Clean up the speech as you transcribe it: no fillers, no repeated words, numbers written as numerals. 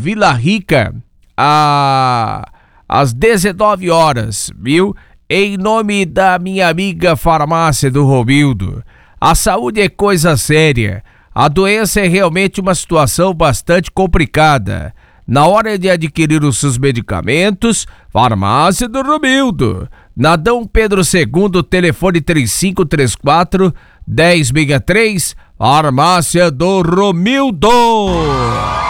Vila Rica, às 19 horas, viu? Em nome da minha amiga farmácia do Romildo. A saúde é coisa séria. A doença é realmente uma situação bastante complicada. Na hora de adquirir os seus medicamentos, farmácia do Romildo. Na Dom Pedro II, telefone 3534-1063, farmácia do Romildo.